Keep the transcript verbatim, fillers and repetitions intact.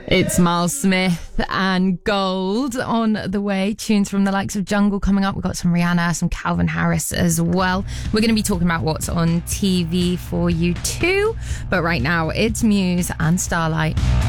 It's Miles Smith and Gold on the way. Tunes from the likes of Jungle coming up. We've got some Rihanna, some Calvin Harris as well. We're going to be talking about what's on T V for you too. But right now, it's Muse and Starlight.